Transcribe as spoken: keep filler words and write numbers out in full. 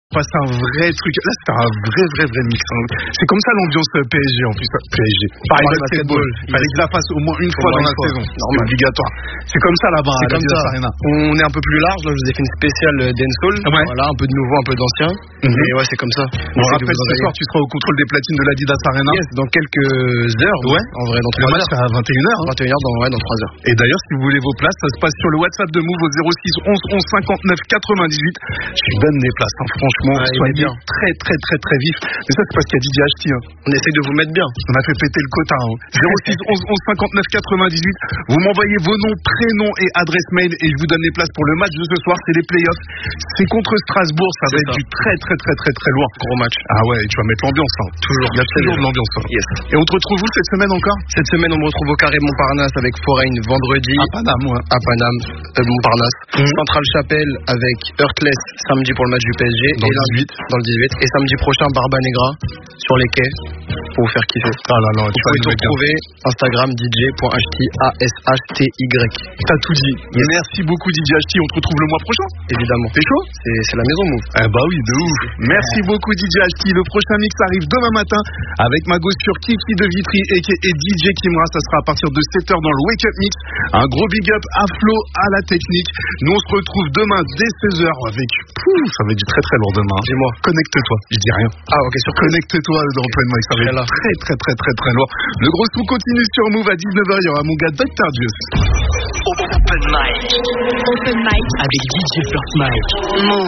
passe un vrai truc. Là, c'était un vrai, vrai, vrai mix. Hein. C'est comme ça l'ambiance P S G en plus. P S G. Paris Basketball. Il fallait que je la fasse au moins une fois dans la saison. C'est obligatoire. C'est comme ça là-bas. C'est comme ça. On est un peu plus large. Là, je vous ai fait une spéciale dancehall. Ouais. Voilà, un peu de nouveau, un peu d'ancien. Mm-hmm. Mais ouais, c'est comme ça. On rappelle ce soir, tu seras au contrôle des platines de l'Adidas Arena. Yes, dans quelques heures. Ouais. En vrai, dans trois heures. Le match à vingt et une heures. vingt et une heures dans, ouais, dans trois heures. Et d'ailleurs, si vous voulez vos places, ça se passe sur le WhatsApp de Move au zéro six onze onze cinquante-neuf quatre-vingt-dix-huit. Je donne les places, hein, franchement. Ouais, soyez bien. Très, très, très, très vif. Mais ça, c'est parce qu'il y a D J H T. Hein. On essaye de vous mettre bien. On a fait péter le quota. Hein. zéro six onze onze cinquante-neuf quatre-vingt-dix-huit. Vous m'envoyez vos noms, prénoms et adresse mail et je vous donne les places pour le match de ce soir. C'est les playoffs. C'est contre Strasbourg. Ça va être du très, très, très, très, très lourd. Gros match. Ah ouais, tu vas mettre l'ambiance. Hein. Toujours. Il y a toujours de l'ambiance. Hein. Yes. Et on te retrouve où cette semaine encore? Cette semaine, on me retrouve au Carré Montparnasse avec Foreign vendredi. À Paname, ouais. À Paname, euh, Montparnasse. Mmh. Centrale Chapelle avec Heartless samedi pour le match du P S G. Dans et le dix-huit. Dans le dix-huit. Et samedi prochain, Barba Negra sur les quais pour vous faire kiffer. Ah là là, tu vous pouvez tout retrouver. Instagram D J point H T A S H T Y. T'as tout dit. Yes. Merci beaucoup D J H T. On te retrouve le mois prochain. Évidemment. T'es chaud? C'est, c'est la maison Move. Eh bah oui, de ouf. Merci ouais. beaucoup D J H T. Le prochain mix arrive demain matin avec Mago sur Kiki de Vitry et D J Kimra. Ça sera à partir de sept heures dans le Wake Up Mix. Un gros big up à Flo, à la technique. Nous on se retrouve demain dès seize heures avec... Pouf, ça va être du très très lourd demain. Dis-moi. Connecte-toi. Je dis rien. Ah ok, sur Connecte-toi dans okay. Plein Mike. Ça va être très très très très très lourd. Le gros son continue sur Move à dix-neuf heures. Il y aura mon gars docteur Juice. Open Mic. Open Mic avec D J First Mike. Move.